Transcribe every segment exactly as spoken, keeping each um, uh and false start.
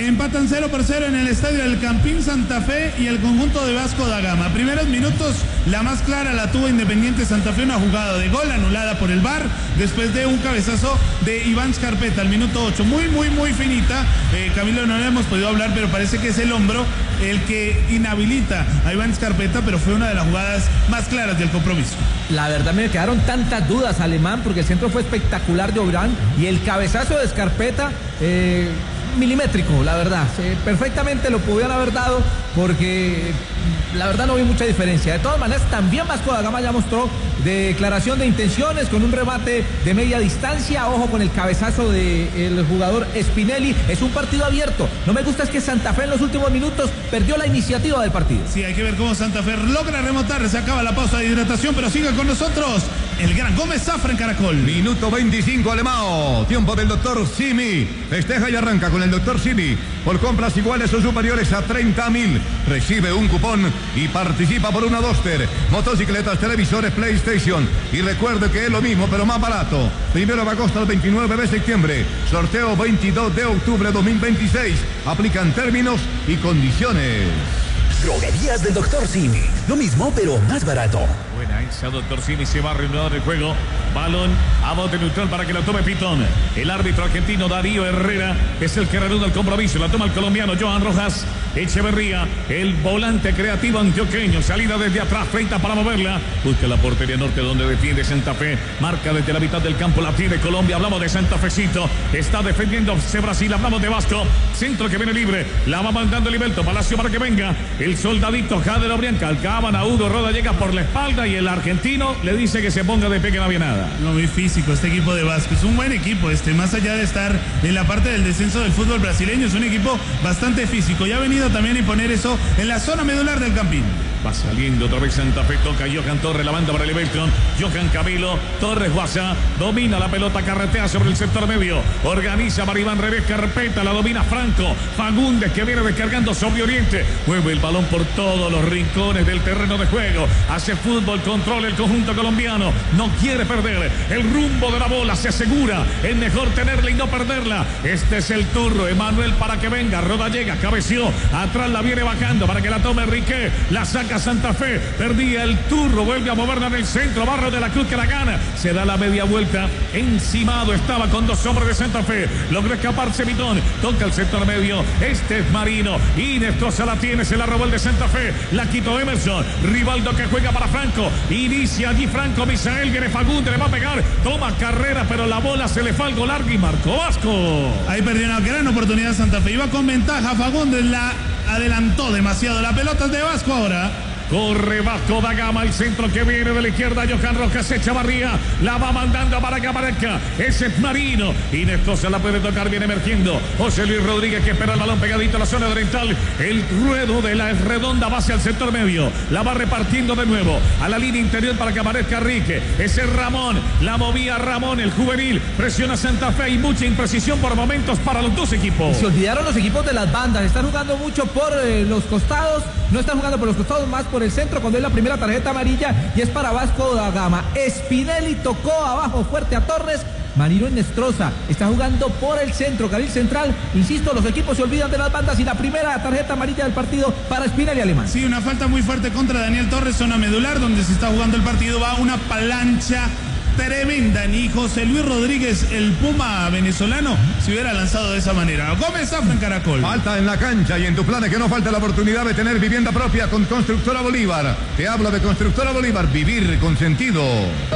Empatan cero por cero en el estadio del Campín Santa Fe y el conjunto de Vasco da Gama. Primeros minutos, la más clara la tuvo Independiente Santa Fe, una jugada de gol anulada por el V A R después de un cabezazo de Iván Scarpetta al minuto ocho. Muy, muy, muy finita. Eh, Camilo, no le hemos podido hablar, pero parece que es el hombro el que inhabilita a Iván Scarpetta, pero fue una de las jugadas más claras del compromiso. La verdad me quedaron tantas dudas, Alemán, porque el centro fue espectacular de Obrán y el cabezazo de Scarpetta, eh, milimétrico, la verdad. Eh, perfectamente lo pudieron haber dado porque la verdad no vi mucha diferencia. De todas maneras, también Vasco da Gama ya mostró declaración de intenciones con un remate de media distancia. Ojo con el cabezazo del jugador Spinelli. Es un partido abierto. No me gusta es que Santa Fe en los últimos minutos perdió la iniciativa del partido. Sí, hay que ver cómo Santa Fe logra remontar. Se acaba la pausa de hidratación, pero sigue con nosotros el gran Gómez Zafra en Caracol. Minuto veinticinco, Alemão. Tiempo del doctor Simi. Festeja y arranca con el doctor Simi. Por compras iguales o superiores a treinta mil. Recibe un cupón y participa por una Duster, motocicletas, televisores, PlayStation. Y recuerde que es lo mismo, pero más barato. Primero de agosto al veintinueve de septiembre. Sorteo veintidós de octubre de dos mil veintiséis. Aplican términos y condiciones. Droguerías del doctor Simi. Lo mismo, pero más barato. Buena esa, doctor Simi. Se va a reanudar el juego. Balón a bote neutral para que la tome Pitón. El árbitro argentino Darío Herrera es el que reanuda el compromiso. La toma el colombiano Johan Rojas Echeverría. El volante creativo antioqueño. Salida desde atrás, treinta para moverla. Busca la portería norte donde defiende Santa Fe. Marca desde la mitad del campo. La tiene Colombia. Hablamos de Santa Fecito. Está defendiéndose Brasil. Hablamos de Vasco. Centro que viene libre. La va mandando Livelto Palacio para que venga. El soldadito Jader Obrianca. Alcaban a Hugo Roda. Llega por la espalda y el argentino le dice que se ponga de pie, que no había nada. No, muy físico este equipo de Vasco. Es un buen equipo este. Más allá de estar en la parte del descenso del fútbol brasileño, es un equipo bastante físico. Ya ha venido también a imponer eso en la zona medular del Campín. Va saliendo otra vez Santa Fe, toca Johan Torres, la banda para el Everton. Johan Camilo, Torres Guasa, domina la pelota, carretea sobre el sector medio. Organiza Maribán Revés, carpeta, la domina Franco. Fagundes que viene descargando sobre Oriente. Mueve el balón por todos los rincones del terreno de juego. Hace fútbol, controla el conjunto colombiano. No quiere perder el rumbo de la bola, se asegura. Es mejor tenerla y no perderla. Este es el turno, Emanuel para que venga. Roda llega, cabeció, atrás la viene bajando para que la tome Enrique. La saca Santa Fe, perdía el turno, vuelve a moverla en el centro, Barro de la Cruz que la gana, se da la media vuelta, encimado estaba con dos hombres de Santa Fe, logró escaparse Vitón, toca el sector medio, este es Marino, Inestrosa la tiene, se la robó el de Santa Fe, la quitó Emerson, Rivaldo que juega para Franco, inicia allí Franco, Misael, viene Fagundes, le va a pegar, toma carrera, pero la bola se le fue algo largo y marcó Vasco. Ahí perdió una gran oportunidad Santa Fe, iba con ventaja, Fagundes la adelantó demasiado, la pelota es de Vasco ahora. Corre Vasco da Gama, el centro que viene de la izquierda, Johan Rojas Echevarría, la va mandando para que aparezca, ese es Marino, Inestrosa la puede tocar, viene emergiendo, José Luis Rodríguez que espera el balón pegadito a la zona oriental, el ruedo de la redonda va hacia el sector medio, la va repartiendo de nuevo, a la línea interior para que aparezca Rique, ese es Ramón, la movía Ramón, el juvenil, presiona Santa Fe y mucha imprecisión por momentos para los dos equipos. Y se olvidaron los equipos de las bandas, están jugando mucho por eh, los costados, no están jugando por los costados, más por el centro cuando es la primera tarjeta amarilla y es para Vasco da Gama. Spinelli tocó abajo fuerte a Torres. Marino Inestrosa está jugando por el centro, carril central. Insisto, los equipos se olvidan de las bandas y la primera tarjeta amarilla del partido para Spinelli Alemán. Sí, una falta muy fuerte contra Daniel Torres, zona medular donde se está jugando el partido. Va una plancha tremenda, ni José Luis Rodríguez, el Puma venezolano, se hubiera lanzado de esa manera. Gómez Zafra en Caracol. Falta en la cancha y en tu planes que no falta la oportunidad de tener vivienda propia con Constructora Bolívar. Te habla de Constructora Bolívar, vivir con sentido.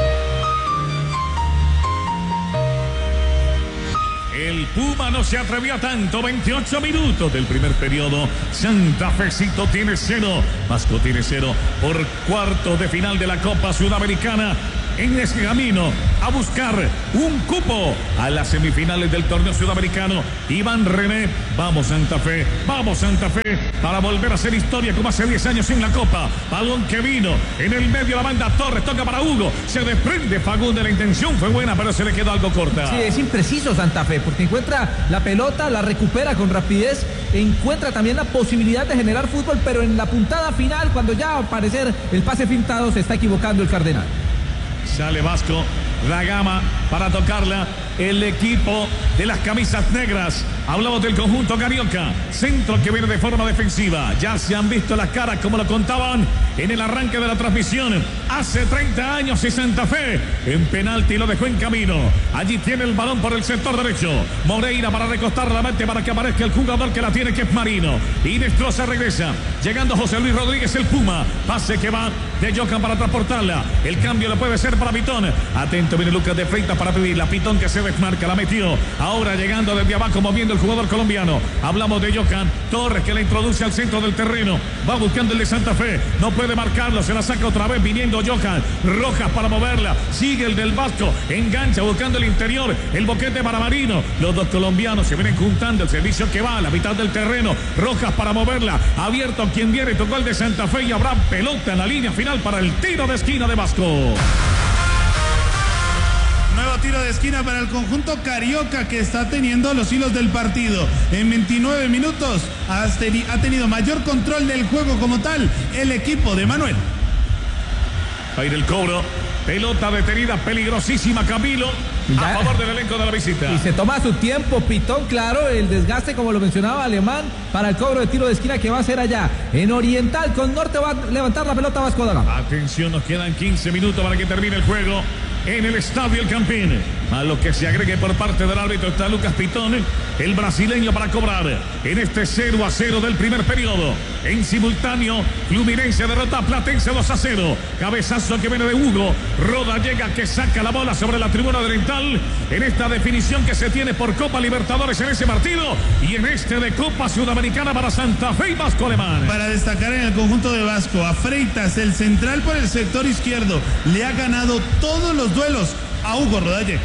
El Puma no se atrevió a tanto, veintiocho minutos del primer periodo. Santa Fecito tiene cero, Vasco tiene cero por cuartos de final de la Copa Sudamericana. En ese camino a buscar un cupo a las semifinales del torneo sudamericano. Iván René, vamos Santa Fe, vamos Santa Fe, para volver a hacer historia como hace diez años en la Copa. Balón que vino, en el medio la banda Torres, toca para Hugo, se desprende Fagundes, la intención fue buena, pero se le quedó algo corta. Sí, es impreciso Santa Fe, porque encuentra la pelota, la recupera con rapidez, encuentra también la posibilidad de generar fútbol, pero en la puntada final, cuando ya va a aparecer el pase fintado, se está equivocando el Cardenal. Sale Vasco da Gama para tocarla. El equipo de las camisas negras Hablamos del conjunto carioca. Centro que viene de forma defensiva. Ya se han visto las caras como lo contaban en el arranque de la transmisión. Hace treinta años y Santa Fe en penalti lo dejó en camino. Allí tiene el balón por el sector derecho. Moreira para recostar la mente para que aparezca el jugador que la tiene, que es Marino. Inestrosa regresa. Llegando José Luis Rodríguez, el Puma. Pase que va de Johan para transportarla. El cambio le puede ser para Pitón. Atento viene Lucas de Freitas para pedirla. Pitón que se desmarca, la metió. Ahora llegando desde abajo, moviendo el jugador colombiano. Hablamos de Johan Torres, que la introduce al centro del terreno. Va buscando el de Santa Fe. No puede marcarlo. Se la saca otra vez viniendo Johan. Rojas para moverla. Sigue el del Vasco. Engancha buscando el interior. El boquete para Marino. Los dos colombianos se vienen juntando. El servicio que va a la mitad del terreno. Rojas para moverla. Abierto quien viene. Tocó el de Santa Fe y habrá pelota en la línea final para el tiro de esquina de Vasco. Nuevo tiro de esquina para el conjunto carioca, que está teniendo los hilos del partido. En veintinueve minutos ha tenido mayor control del juego como tal el equipo de Manuel. Va a ir el cobro. Pelota detenida, peligrosísima, Camilo, a favor del elenco de la visita. Y se toma su tiempo, Pitón, claro, el desgaste, como lo mencionaba Alemán, para el cobro de tiro de esquina que va a hacer allá. En Oriental, con Norte va a levantar la pelota Vasco da Gama. Atención, nos quedan quince minutos para que termine el juego en el Estadio El Campín. A lo que se agregue por parte del árbitro está Lucas Pitón, el brasileño, para cobrar en este cero a cero del primer periodo. En simultáneo, Fluminense derrota a Platense dos a cero. Cabezazo que viene de Hugo. Roda llega, que saca la bola sobre la tribuna oriental en esta definición que se tiene por Copa Libertadores en ese partido y en este de Copa Sudamericana para Santa Fe y Vasco Alemán. Para destacar en el conjunto de Vasco, a Freitas, el central por el sector izquierdo, le ha ganado todos los duelos a Hugo Rodalle.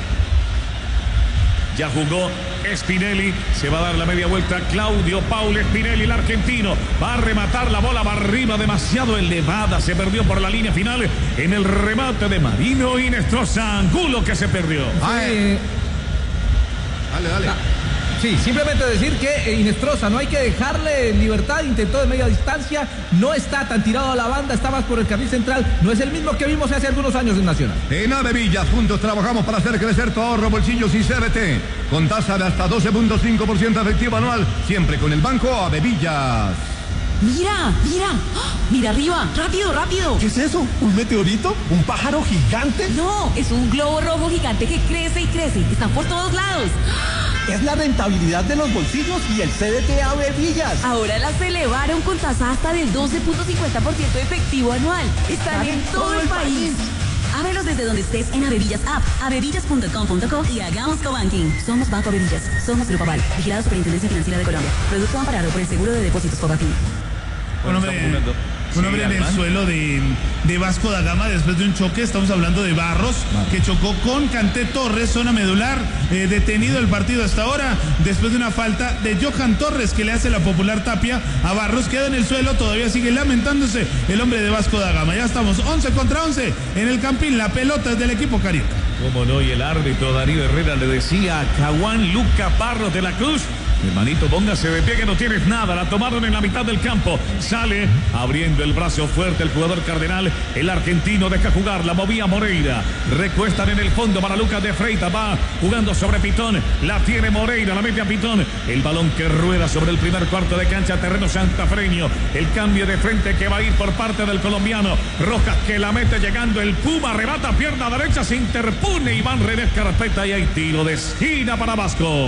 Ya jugó Spinelli, se va a dar la media vuelta Claudio Paul Spinelli, el argentino, va a rematar la bola, va arriba, demasiado elevada, se perdió por la línea final en el remate de Marino Inestrosa. Angulo que se perdió. Sí. Dale, dale. Ah, sí, simplemente decir que Inestrosa no hay que dejarle libertad, intentó de media distancia, no está tan tirado a la banda, está más por el carril central, no es el mismo que vimos hace algunos años en Nacional. En Avevillas, juntos trabajamos para hacer crecer tu ahorro, bolsillos y C B T, con tasa de hasta doce punto cinco por ciento efectivo anual, siempre con el Banco Avevillas. Mira, mira, ¡oh! Mira arriba, rápido, rápido. ¿Qué es eso? ¿Un meteorito? ¿Un pájaro gigante? No, es un globo rojo gigante que crece y crece, están por todos lados. Es la rentabilidad de los bolsillos y el C D T Avevillas. Ahora las elevaron con tasa hasta del doce punto cincuenta por ciento efectivo anual. Están en todo el país. Ábrelos desde donde estés en Avevillas App, avevillas punto com punto co y hagamos cobanking. Somos Banco Avevillas, somos Grupo Aval, vigilado Superintendencia Financiera de Colombia. Producto amparado por el Seguro de Depósitos Cobanking. Un hombre, un hombre en el suelo de, de Vasco da Gama después de un choque. Estamos hablando de Barros, que chocó con Canté Torres, zona medular, eh, detenido el partido hasta ahora después de una falta de Johan Torres, que le hace la popular tapia a Barros. Queda en el suelo, todavía sigue lamentándose el hombre de Vasco da Gama. Ya estamos once contra once en el Campín, la pelota es del equipo carioca. Cómo no, y el árbitro Darío Herrera le decía a Caguán Luca Barros de la Cruz: hermanito, póngase de pie que no tienes nada. La tomaron en la mitad del campo. Sale abriendo el brazo fuerte el jugador cardenal. El argentino deja jugar. La movía Moreira. Recuestan en el fondo para Lucas de Freitas. Va jugando sobre Pitón. La tiene Moreira. La mete a Pitón. El balón que rueda sobre el primer cuarto de cancha. Terreno santafreño. El cambio de frente que va a ir por parte del colombiano. Rojas que la mete llegando. El Puma arrebata pierna derecha. Se interpone Iván René Carpeta y hay tiro de esquina para Vasco.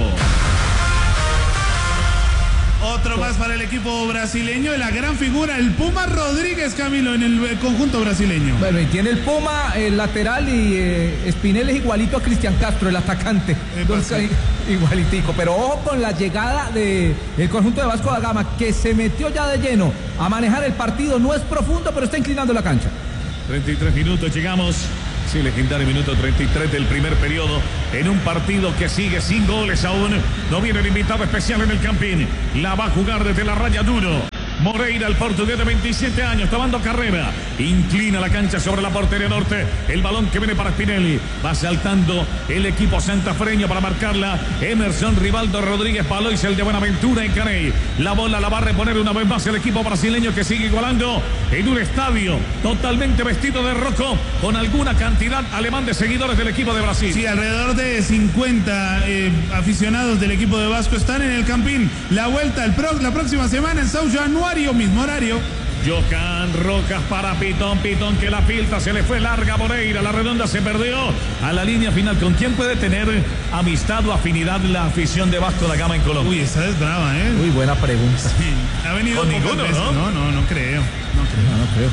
Otro más para el equipo brasileño, la gran figura, el Puma Rodríguez, Camilo, en el conjunto brasileño. Bueno, y tiene el Puma, el lateral, y eh, Spinelli es igualito a Cristian Castro, el atacante. Entonces, igualitico, pero ojo con la llegada del conjunto de Vasco da Gama, que se metió ya de lleno a manejar el partido. No es profundo, pero está inclinando la cancha. treinta y tres minutos, llegamos. Sí, legendario minuto treinta y tres del primer periodo en un partido que sigue sin goles aún. No viene el invitado especial en el Campín. La va a jugar desde la raya Duro. Moreira, el portugués de veintisiete años, tomando carrera. Inclina la cancha sobre la portería norte. El balón que viene para Spinelli. Va saltando el equipo santafreño para marcarla. Emerson Rivaldo Rodríguez Palois, el de Buenaventura en Caney. La bola la va a reponer una vez más el equipo brasileño, que sigue igualando en un estadio totalmente vestido de rojo, con alguna cantidad alemán de seguidores del equipo de Brasil. Sí, alrededor de cincuenta eh, aficionados del equipo de Vasco están en el Campín. La vuelta el pro, la próxima semana en São Januario, mismo horario. Johan Rojas para Pitón, Pitón que la filtra, se le fue larga Moreira, la redonda se perdió a la línea final. ¿Con quién puede tener amistad o afinidad la afición de Vasco da Gama en Colombia? Uy, esa es brava, ¿eh? Uy, buena pregunta. Sí, ha venido con pocas ninguno, veces. ¿no? No, no, no creo. No creo. No, no creo.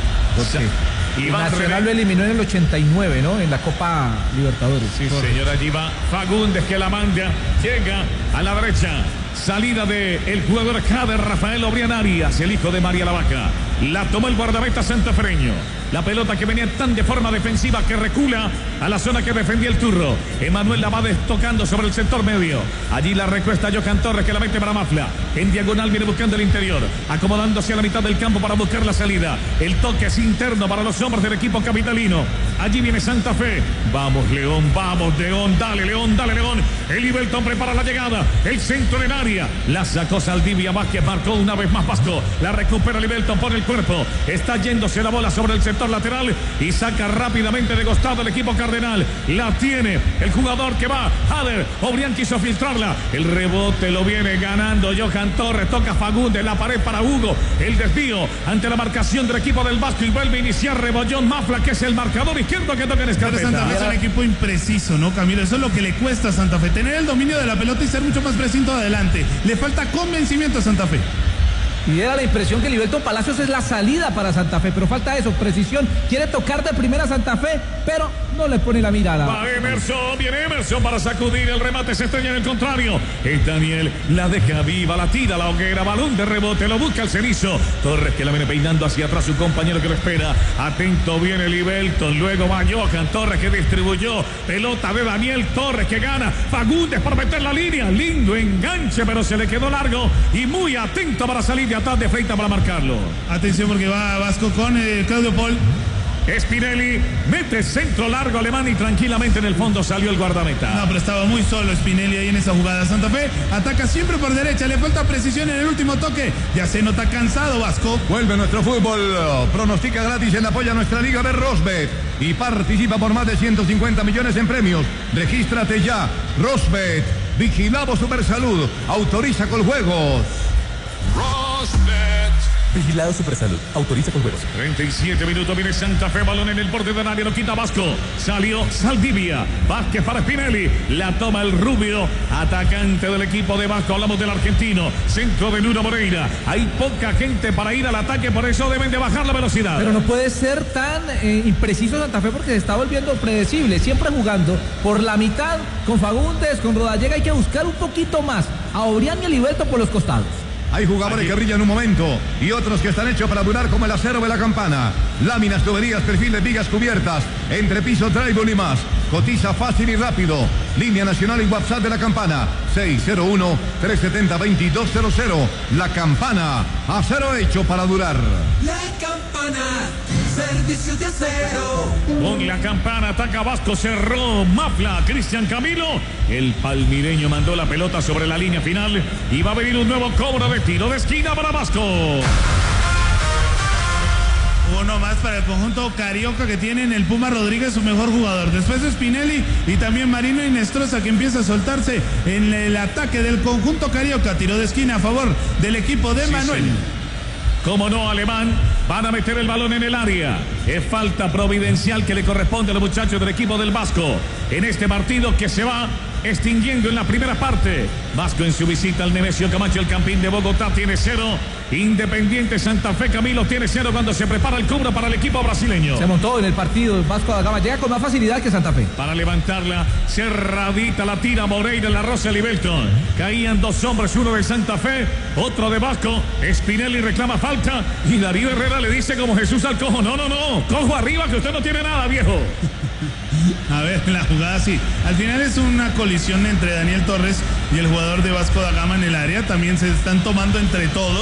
Porque Iván Nacional René. lo eliminó en el ochenta y nueve, ¿no? En la Copa Libertadores. Sí, señor, allí va Fagundes que la manda, llega a la derecha. Salida de el jugador Jader Rafael Obrián Arias, el hijo de María la Vaca. La tomó el guardameta santafreño. La pelota que venía tan de forma defensiva que recula a la zona que defendía el Turro. Emanuel la va tocando sobre el sector medio. Allí la recuesta Johan Torres, que la mete para Mafla. En diagonal viene buscando el interior, acomodándose a la mitad del campo para buscar la salida. El toque es interno para los hombres del equipo capitalino. Allí viene Santa Fe. Vamos León, vamos León, dale León, dale León. El Ibelton prepara la llegada. El centro del área. La sacó Saldivia Vázquez, marcó una vez más Vasco. La recupera el Ibelton por el cuerpo. Está yéndose la bola sobre el sector lateral y saca rápidamente de costado el equipo cardenal. La tiene el jugador que va, Jader. Obrián quiso filtrarla. El rebote lo viene ganando Johan Torres. Toca Fagundes, la pared para Hugo. El desvío ante la marcación del equipo del Vasco y vuelve a iniciar Rebollón Mafla, que es el marcador izquierdo que toca en Pero Santa Fe es escaleta. un equipo impreciso, ¿no, Camilo? Eso es lo que le cuesta a Santa Fe, tener el dominio de la pelota y ser mucho más preciso adelante. Le falta convencimiento a Santa Fe. Y era la impresión que Libelton Palacios es la salida para Santa Fe, pero falta eso, precisión. Quiere tocar de primera Santa Fe, pero no le pone la mirada. Va Emerson, viene Emerson para sacudir el remate, se estrella en el contrario. Es Daniel, la deja viva, la tira, la hoguera, balón de rebote, lo busca el cenizo. Torres que la viene peinando hacia atrás, su compañero que lo espera. Atento viene Libelton, luego va Johan Torres que distribuyó. Pelota de Daniel Torres que gana. Fagundes para meter la línea, lindo enganche, pero se le quedó largo y muy atento para salir de atrás de Freita para marcarlo. Atención porque va Vasco con eh, Claudio Paul. Spinelli mete centro largo alemán y tranquilamente en el fondo salió el guardameta. No, pero estaba muy solo Spinelli ahí en esa jugada. Santa Fe ataca siempre por derecha, le falta precisión en el último toque. Ya se nota cansado Vasco. Vuelve nuestro fútbol, pronostica gratis en apoyo a nuestra liga de Rosbet y participa por más de ciento cincuenta millones en premios. Regístrate ya, Rosbet, Vigilado Supersalud, autoriza con juegos. Vigilado Supersalud. Autoriza con juegos. treinta y siete minutos, viene Santa Fe, balón en el borde del área, lo quita Vasco. Salió Saldivia, Vázquez para Spinelli, la toma el rubio, atacante del equipo de Vasco, hablamos del argentino, centro de Nuno Moreira. Hay poca gente para ir al ataque, por eso deben de bajar la velocidad. Pero no puede ser tan eh, impreciso Santa Fe porque se está volviendo predecible, siempre jugando por la mitad con Fagundes, con Rodallega. Hay que buscar un poquito más a Obrián y a Libelton por los costados. Hay jugadores que brillan un momento y otros que están hechos para durar como el acero de la campana. Láminas, tuberías, perfiles, vigas cubiertas, entrepiso, drywall y más. Cotiza fácil y rápido. Línea nacional y WhatsApp de la campana. seis cero uno, tres siete cero, dos dos cero cero. La campana, acero hecho para durar. La campana, servicios de acero. Con la campana ataca Vasco, cerró Mafla, Cristian Camilo. El palmireño mandó la pelota sobre la línea final y va a venir un nuevo cobro de tiro de esquina para Vasco. Uno más para el conjunto carioca que tiene en el Puma Rodríguez, su mejor jugador. Después de Spinelli y también Marino Inestrosa, que empieza a soltarse en el ataque del conjunto carioca. Tiro de esquina a favor del equipo de Sí, Manuel. señor. Como no, Alemán, van a meter el balón en el área. Es falta providencial que le corresponde a los muchachos del equipo del Vasco en este partido que se va extinguiendo en la primera parte. Vasco en su visita al Nemesio Camacho, el Campín de Bogotá, tiene cero. Independiente Santa Fe, Camilo, tiene cero cuando se prepara el cobro para el equipo brasileño. Se montó en el partido el Vasco da Gama, llega con más facilidad que Santa Fe. Para levantarla, cerradita la tira Moreira en la Rosa Libelton. Caían dos hombres, uno de Santa Fe, otro de Vasco. Spinelli reclama falta y Darío Herrera le dice como Jesús al cojo: no, no, no, cojo arriba que usted no tiene nada, viejo. A ver, la jugada sí. Al final es una colisión entre Daniel Torres y el jugador de Vasco da Gama en el área. También se están tomando entre todos.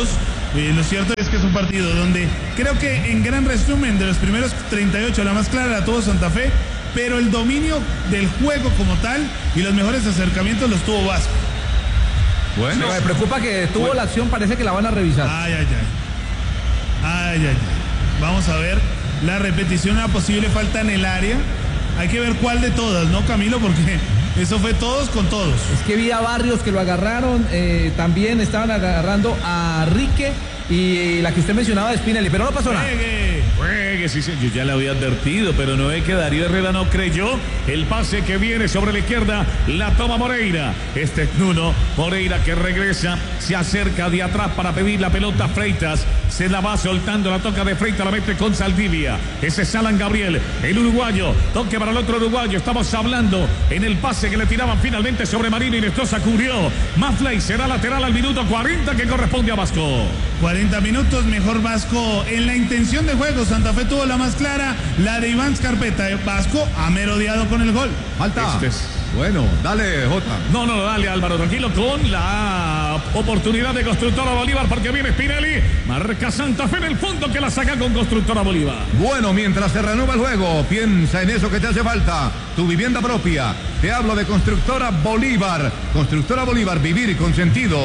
Eh, lo cierto es que es un partido donde creo que en gran resumen de los primeros treinta y ocho la más clara la tuvo Santa Fe, pero el dominio del juego como tal y los mejores acercamientos los tuvo Vasco. Bueno, me preocupa que tuvo bueno. la acción, parece que la van a revisar. Ay, ay, ay. Ay, ay, ay. Vamos a ver la repetición, una posible falta en el área. Hay que ver cuál de todas, ¿no, Camilo? Porque eso fue todos con todos. Es que vi a Barrios que lo agarraron, eh, también estaban agarrando a Rique y la que usted mencionaba de Spinelli, pero no pasó nada. Juegue, juegue, sí, sí, yo ya le había advertido, pero no es que Darío Herrera no creyó. El pase que viene sobre la izquierda, la toma Moreira. Este es Nuno, Moreira que regresa, se acerca de atrás para pedir la pelota a Freitas. Se la va soltando, la toca de Freitas, la mete con Saldivia. Ese es Alan Gabriel, el uruguayo. Toque para el otro uruguayo. Estamos hablando en el pase que le tiraban finalmente sobre Marino y Nestosa cubrió. Mafley será lateral al minuto cuarenta que corresponde a Vasco. cuarenta minutos, mejor Vasco en la intención de juego. Santa Fe tuvo la más clara, la de Iván Scarpeta. Vasco ha merodeado con el gol. Falta. Este es... Bueno, dale, Jota. No, no, dale, Álvaro, tranquilo, con la oportunidad de Constructora Bolívar, porque viene Spinelli. Marca Santa Fe en el fondo que la saca con Constructora Bolívar. Bueno, mientras se renueva el juego, piensa en eso que te hace falta. Tu vivienda propia. Te hablo de Constructora Bolívar. Constructora Bolívar, vivir con sentido.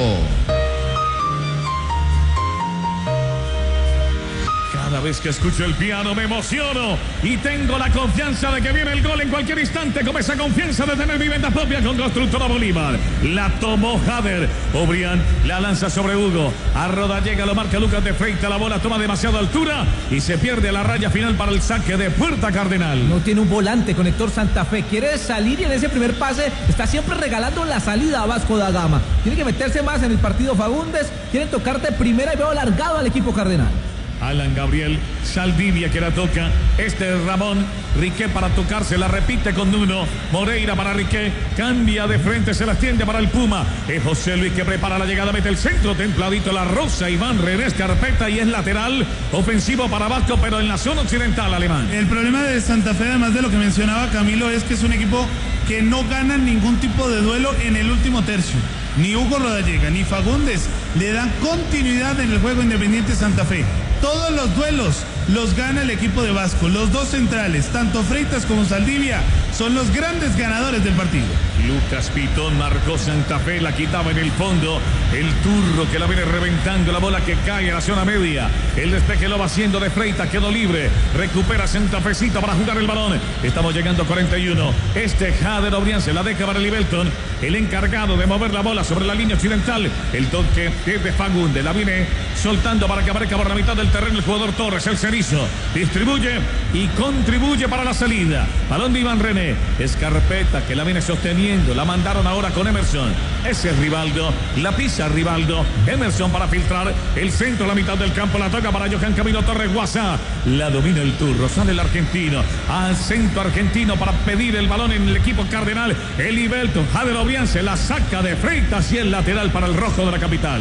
Cada vez que escucho el piano me emociono y tengo la confianza de que viene el gol en cualquier instante, con esa confianza de tener vivienda propia con Constructora Bolívar. La tomó Jader. Obrián la lanza sobre Hugo. A Rodallega lo marca Lucas de Freitas. La bola toma demasiada altura y se pierde la raya final para el saque de Puerta Cardenal. No tiene un volante con Héctor Santa Fe. Quiere salir y en ese primer pase está siempre regalando la salida a Vasco da Gama. Tiene que meterse más en el partido Fagundes. Quieren tocarte primera y veo alargado al equipo Cardenal. Alan Gabriel, Saldivia que la toca. Este es Ramón. Riqué para tocarse, la repite con Nuno. Moreira para Riqué. Cambia de frente, se la extiende para el Puma. Es José Luis que prepara la llegada, mete el centro. Templadito la rosa. Iván René Scarpeta y es lateral. Ofensivo para Vasco, pero en la zona occidental, Alemán. El problema de Santa Fe, además de lo que mencionaba Camilo, es que es un equipo que no gana ningún tipo de duelo en el último tercio. Ni Hugo Rodallega ni Fagundes le dan continuidad en el juego Independiente Santa Fe. Todos los duelos los gana el equipo de Vasco. Los dos centrales, tanto Freitas como Saldivia, son los grandes ganadores del partido. Lucas Pitón marcó Santa Fe, la quitaba en el fondo. El Turro que la viene reventando, la bola que cae a la zona media. El despeje lo va haciendo de Freitas, quedó libre. Recupera Santa Fecito para jugar el balón. Estamos llegando a cuarenta y uno. Este Jader Obrián se la deja para Libelton, el encargado de mover la bola sobre la línea occidental. El toque es de Fagundes, la viene soltando para que aparezca por la mitad del terreno el jugador Torres, el Cerizo. Distribuye y contribuye para la salida. Balón de Iván René. Scarpeta que la viene sosteniendo. La mandaron ahora con Emerson. Ese es Rivaldo. La pisa Rivaldo. Emerson para filtrar el centro, la mitad del campo. La toca para Johan Camilo Torres Guasa. La domina el Turro. Sale el argentino. Al centro argentino para pedir el balón en el equipo Cardenal. El Ibelton. Jader Obrián se la saca de Freitas y el lateral para el rojo de la capital.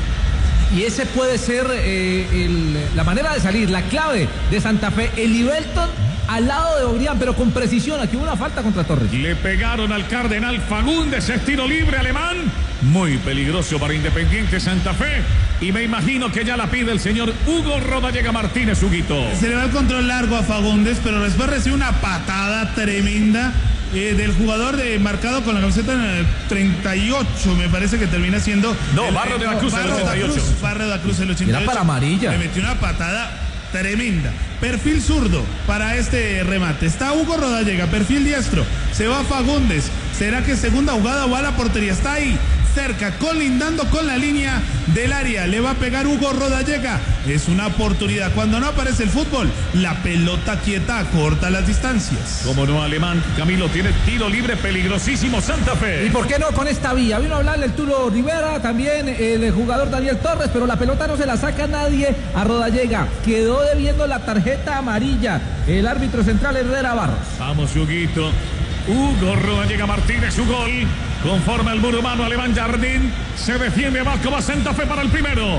Y ese puede ser eh, el, la manera de salir, la clave de Santa Fe. El Ibelton al lado de Obrián, pero con precisión. Aquí hubo una falta contra Torres. Le pegaron al Cardenal. Fagundes, estilo libre alemán. Muy peligroso para Independiente Santa Fe. Y me imagino que ya la pide el señor Hugo Rodallega Martínez, Huguito. Se le va el control largo a Fagundes, pero después recibe una patada tremenda eh, del jugador de, marcado con la camiseta treinta y ocho, me parece que termina siendo. No, el, Barro de la Cruz, el ochenta y ocho. Barro de la Cruz, el ochenta y ocho. Era para amarilla. Le metió una patada tremenda. Perfil zurdo para este remate. Está Hugo Rodallega, perfil diestro. Se va Fagundes. ¿Será que segunda jugada va a la portería? Está ahí, cerca, colindando con la línea del área. Le va a pegar Hugo Rodallega. Es una oportunidad. Cuando no aparece el fútbol, la pelota quieta corta las distancias. Como no, alemán. Camilo tiene tiro libre peligrosísimo Santa Fe. ¿Y por qué no con esta vía? Vino a hablarle el Turo Rivera, también el jugador Daniel Torres, pero la pelota no se la saca nadie a Rodallega. Quedó debiendo la tarjeta amarilla el árbitro central Herrera Barros. Vamos, Huguito. Hugo Rodallega Martínez, su gol. Conforma el muro humano alemán Jardín. Se defiende Vasco, va Santa Fe para el primero.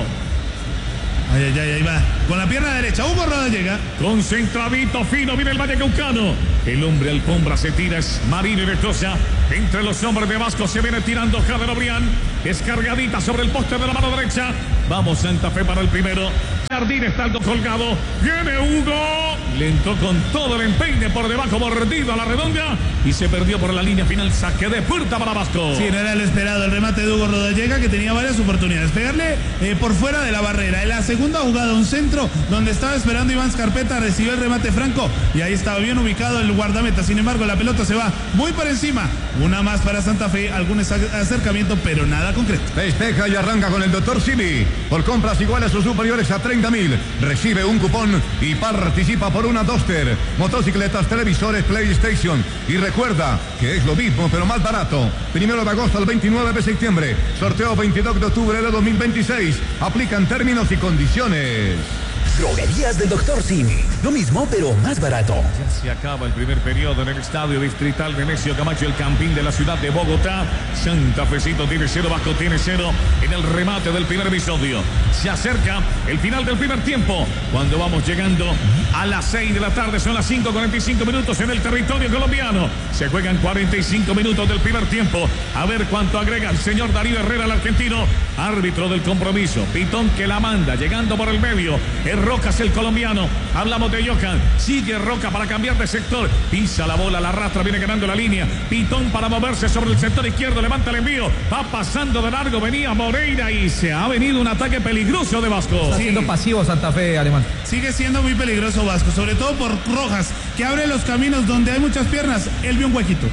Ay, ay, ay, ahí va. Con la pierna derecha, Hugo Rodallega. Concentradito, fino, viene el Vallecaucano. El hombre alfombra se tira, es Marino y Nestosa. entre los hombres de Vasco. Se viene tirando Jader Obrián. Descargadita sobre el poste de la mano derecha. Vamos Santa Fe para el primero. Jardín está algo colgado. Viene Hugo. Le entró con todo el empeine por debajo, mordido a la redonda. Y se perdió por la línea final. Saque de puerta para Vasco. Sí, no era lo esperado. El remate de Hugo Rodallega, que tenía varias oportunidades. Pegarle eh, por fuera de la barrera. En la segunda jugada, un centro donde estaba esperando Iván Scarpeta. Recibió el remate Franco. Y ahí estaba bien ubicado el guardameta. Sin embargo, la pelota se va muy por encima. Una más para Santa Fe. Algún acercamiento, pero nada concreto. Festeja y arranca con el doctor Simi. Por compras iguales o superiores a treinta mil. Recibe un cupón y participa por una Duster, motocicletas, televisores, PlayStation. Y recuerda que es lo mismo, pero más barato. Primero de agosto al veintinueve de septiembre. Sorteo veintidós de octubre de dos mil veintiséis. Aplican términos y condiciones. Droguerías del doctor Simi. Lo mismo, pero más barato. Ya se acaba el primer periodo en el Estadio Distrital Nemesio Camacho, el Campín de la ciudad de Bogotá. Santa Fecito tiene cero, Vasco tiene cero en el remate del primer episodio. Se acerca el final del primer tiempo, cuando vamos llegando a las seis de la tarde. Son las cinco cuarenta y cinco minutos en el territorio colombiano. Se juegan cuarenta y cinco minutos del primer tiempo. A ver cuánto agrega el señor Darío Herrera, el argentino, árbitro del compromiso. Pitón que la manda, llegando por el medio. Es Rocas el colombiano. Hablamos de Johan. Sigue Roca para cambiar de sector. Pisa la bola, la arrastra, viene ganando la línea. Pitón para moverse sobre el sector izquierdo. Levanta el envío. Va pasando de largo. Venía Moreira y se ha venido un ataque peligroso de Vasco. Está sí. siendo pasivo Santa Fe, Alemán. Sigue siendo muy peligroso Vasco, sobre todo por Rojas, que abre los caminos donde hay muchas piernas. Él vio un huequito.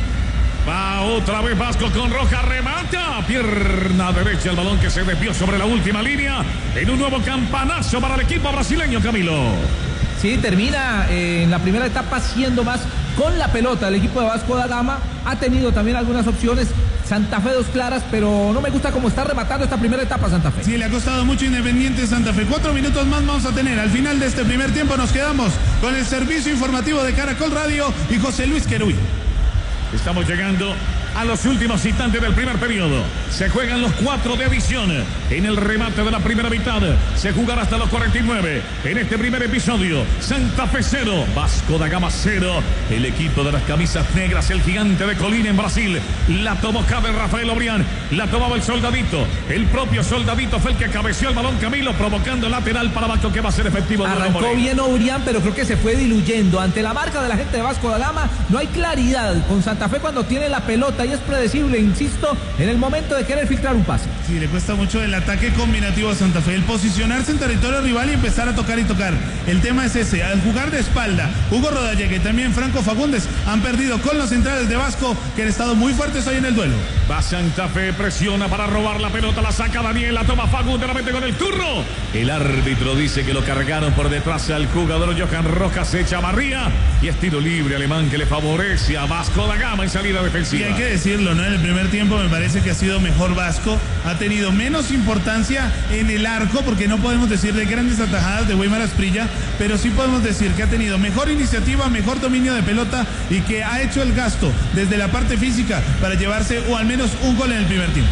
Va otra vez Vasco con Roja, remata, pierna derecha, el balón que se desvió sobre la última línea, en un nuevo campanazo para el equipo brasileño, Camilo. Sí, termina eh, en la primera etapa siendo más con la pelota. El equipo de Vasco da Gama ha tenido también algunas opciones. Santa Fe dos claras, pero no me gusta cómo está rematando esta primera etapa Santa Fe. Sí, le ha costado mucho Independiente Santa Fe. Cuatro minutos más vamos a tener. Al final de este primer tiempo nos quedamos con el servicio informativo de Caracol Radio y José Luis Queruy. Estamos llegando a los últimos instantes del primer periodo. Se juegan los cuatro de adición. En el remate de la primera mitad se jugará hasta los cuarenta y nueve. En este primer episodio, Santa Fe cero, Vasco da Gama cero. El equipo de las camisas negras, el gigante de Colina en Brasil. La tomó Jader Rafael Obrián. La tomaba el Soldadito. El propio Soldadito fue el que cabeció el balón, Camilo, provocando lateral para Vasco, que va a ser efectivo. Arrancó bien Obrián, pero creo que se fue diluyendo. Ante la marca de la gente de Vasco da Gama, no hay claridad con Santa Fe cuando tiene la pelota y es predecible, insisto, en el momento de querer filtrar un pase. Sí, le cuesta mucho el ataque combinativo a Santa Fe, el posicionarse en territorio rival y empezar a tocar y tocar. El tema es ese, al jugar de espalda, Hugo Rodallega y también Franco Fagundes han perdido con los centrales de Vasco, que han estado muy fuertes hoy en el duelo. Va Santa Fe, presiona para robar la pelota, la saca Daniel, la toma Fagundes, la mete con el turno. El árbitro dice que lo cargaron por detrás al jugador Johan Rojas Echavarría, y es tiro libre alemán que le favorece a Vasco da Gama en salida defensiva. Y hay que decirlo, ¿no? En el primer tiempo me parece que ha sido mejor Vasco, ha tenido menos importancia en el arco, porque no podemos decir de grandes atajadas de Weimar Asprilla, pero sí podemos decir que ha tenido mejor iniciativa, mejor dominio de pelota y que ha hecho el gasto desde la parte física para llevarse o al menos un gol en el primer tiempo.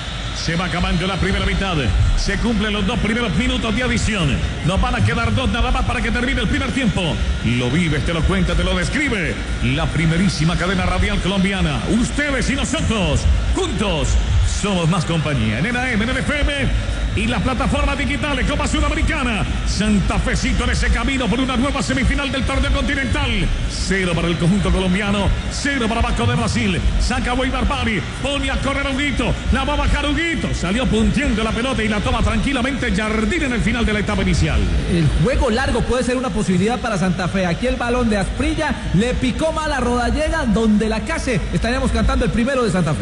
Se va acabando la primera mitad. Se cumplen los dos primeros minutos de adición. Nos van a quedar dos nada más para que termine el primer tiempo. Lo vives, te lo cuenta, te lo describe la primerísima cadena radial colombiana. Ustedes y nosotros, juntos, somos más compañía. En N A M, en N F M y las plataformas digitales. Copa Sudamericana. Santa Fecito en ese camino por una nueva semifinal del torneo continental. Cero para el conjunto colombiano, cero para Vasco de Brasil. Saca Weimar Bari, pone a correr a Huguito, la va a bajar Huguito, salió puntiendo la pelota y la toma tranquilamente Jardín en el final de la etapa inicial. El juego largo puede ser una posibilidad para Santa Fe. Aquí el balón de Asprilla le picó mal a Rodallega, donde la case estaríamos cantando el primero de Santa Fe.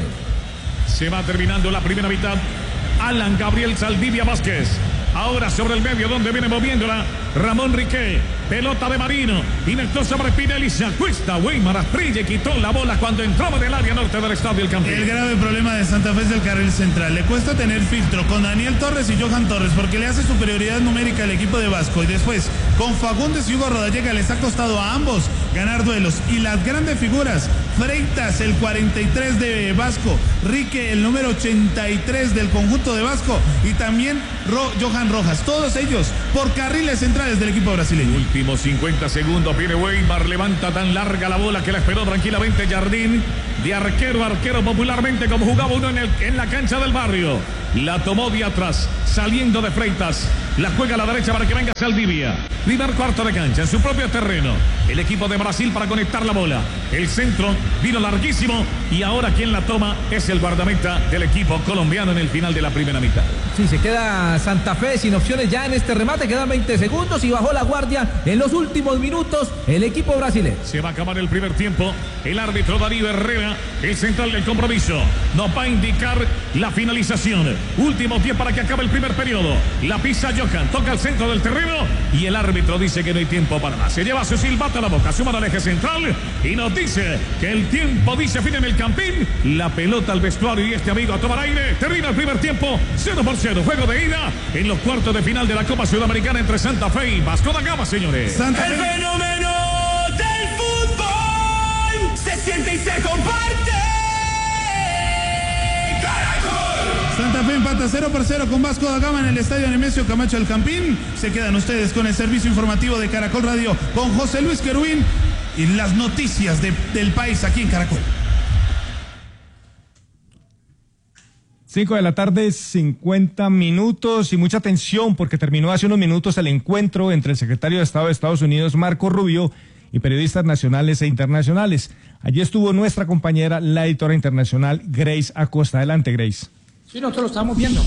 Se va terminando la primera mitad. Alan Gabriel Saldivia Vázquez. Ahora sobre el medio donde viene moviéndola Ramón Riquet. Pelota de Marino. Inectó sobre Spinelli. Se acuesta Weimar Asprilla y quitó la bola cuando entró en el área norte del estadio El Campín. El grave problema de Santa Fe es el carril central. Le cuesta tener filtro con Daniel Torres y Johan Torres porque le hace superioridad numérica al equipo de Vasco. Y después con Fagundes y Hugo Rodallega les ha costado a ambos ganar duelos. Y las grandes figuras, Freitas, el cuarenta y tres de Vasco, Rique, el número ochenta y tres del conjunto de Vasco, y también Ro Johan Rojas, todos ellos por carriles centrales del equipo brasileño. Últimos cincuenta segundos, viene Weimar, levanta tan larga la bola que la esperó tranquilamente Jardín, de arquero a arquero, popularmente como jugaba uno en, el, en la cancha del barrio. La tomó de atrás, saliendo de Freitas, la juega a la derecha para que venga Saldivia. Primer cuarto de cancha, en su propio terreno. El equipo de Brasil para conectar la bola. El centro vino larguísimo y ahora quien la toma es el guardameta del equipo colombiano en el final de la primera mitad. Sí, se queda Santa Fe sin opciones ya en este remate, quedan veinte segundos y bajó la guardia en los últimos minutos el equipo brasileño. Se va a acabar el primer tiempo, el árbitro Darío Herrera, el central del compromiso, nos va a indicar la finalización. Último tiempo para que acabe el primer periodo. La pisa Johan, toca el centro del terreno y el árbitro dice que no hay tiempo para más. Se lleva su silbato a la boca, suma al eje central y nos dice que el tiempo dice fin en el campín. La pelota al vestuario y este amigo a tomar aire. Termina el primer tiempo, cero por cero. Juego de ida en los cuartos de final de la Copa Sudamericana entre Santa Fe y Vasco da Gama, señores. Santa Fe. El fenómeno del fútbol se siente y se comparte. Santa Fe empata cero por cero con Vasco da Gama en el estadio Nemesio Camacho del Campín. Se quedan ustedes con el servicio informativo de Caracol Radio con José Luis Querubín y las noticias de, del país aquí en Caracol. Cinco de la tarde, cincuenta minutos y mucha atención porque terminó hace unos minutos el encuentro entre el secretario de Estado de Estados Unidos, Marco Rubio, y periodistas nacionales e internacionales. Allí estuvo nuestra compañera, la editora internacional, Grace Acosta. Adelante, Grace. Sí, nosotros lo estamos viendo.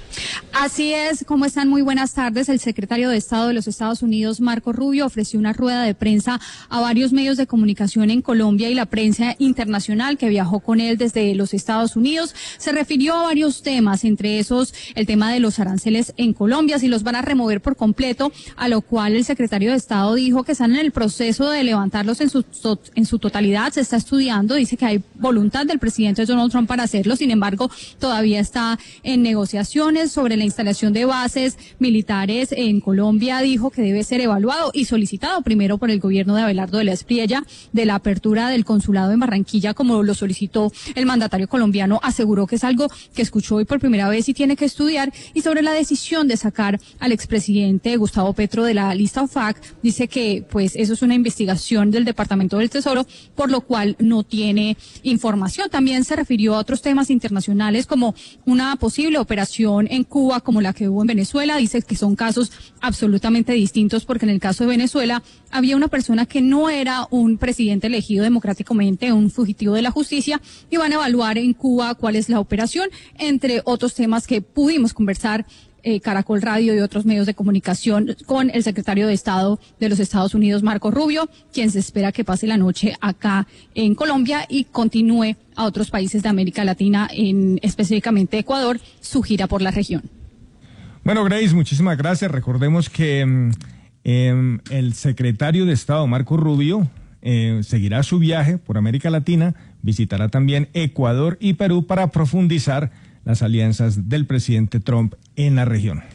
Así es, ¿cómo están? Muy buenas tardes. El secretario de Estado de los Estados Unidos, Marco Rubio, ofreció una rueda de prensa a varios medios de comunicación en Colombia y la prensa internacional que viajó con él desde los Estados Unidos. Se refirió a varios temas, entre esos el tema de los aranceles en Colombia, si los van a remover por completo, a lo cual el secretario de Estado dijo que están en el proceso de levantarlos en su, en su totalidad. Se está estudiando, dice que hay voluntad del presidente Donald Trump para hacerlo, sin embargo, todavía está en negociaciones. Sobre la instalación de bases militares en Colombia, dijo que debe ser evaluado y solicitado primero por el gobierno de Abelardo de la Espriella. De la apertura del consulado en Barranquilla, como lo solicitó el mandatario colombiano, aseguró que es algo que escuchó hoy por primera vez y tiene que estudiar. Y sobre la decisión de sacar al expresidente Gustavo Petro de la lista O F A C, dice que pues eso es una investigación del Departamento del Tesoro, por lo cual no tiene información. También se refirió a otros temas internacionales como una posible operación en Cuba como la que hubo en Venezuela. Dice que son casos absolutamente distintos porque en el caso de Venezuela había una persona que no era un presidente elegido democráticamente, un fugitivo de la justicia, y van a evaluar en Cuba cuál es la operación, entre otros temas que pudimos conversar Eh, Caracol Radio y otros medios de comunicación con el secretario de Estado de los Estados Unidos, Marco Rubio, quien se espera que pase la noche acá en Colombia y continúe a otros países de América Latina, en específicamente Ecuador, su gira por la región. Bueno, Grace, muchísimas gracias. Recordemos que eh, el secretario de Estado, Marco Rubio, eh, seguirá su viaje por América Latina, visitará también Ecuador y Perú para profundizar las alianzas del presidente Trump en la región.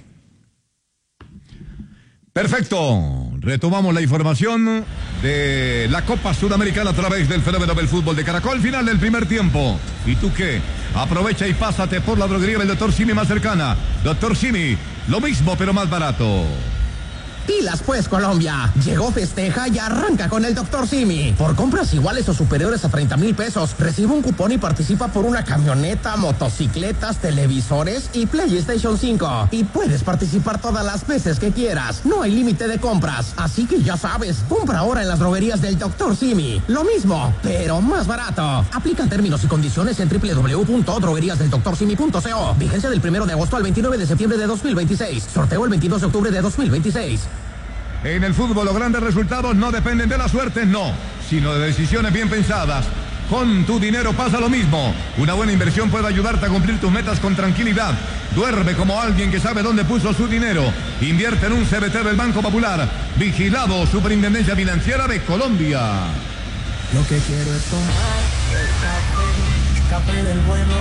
Perfecto, retomamos la información de la Copa Sudamericana a través del fenómeno del fútbol de Caracol, final del primer tiempo. ¿Y tú qué? Aprovecha y pásate por la droguería del doctor Simi más cercana. doctor Simi, lo mismo pero más barato. Pilas pues, Colombia. Llegó, festeja y arranca con el doctor Simi. Por compras iguales o superiores a treinta mil pesos, recibe un cupón y participa por una camioneta, motocicletas, televisores y PlayStation cinco. Y puedes participar todas las veces que quieras. No hay límite de compras. Así que ya sabes, compra ahora en las droguerías del doctor Simi. Lo mismo, pero más barato. Aplica términos y condiciones en doble u doble u doble u punto droguerías del doctor simi punto co. Vigencia del primero de agosto al veintinueve de septiembre de dos mil veintiséis. Sorteo el veintidós de octubre de dos mil veintiséis. En el fútbol los grandes resultados no dependen de la suerte, no, sino de decisiones bien pensadas. Con tu dinero pasa lo mismo. Una buena inversión puede ayudarte a cumplir tus metas con tranquilidad. Duerme como alguien que sabe dónde puso su dinero. Invierte en un C B T del Banco Popular. Vigilado Superintendencia Financiera de Colombia. Lo que quiero es tomar el café, café del bueno.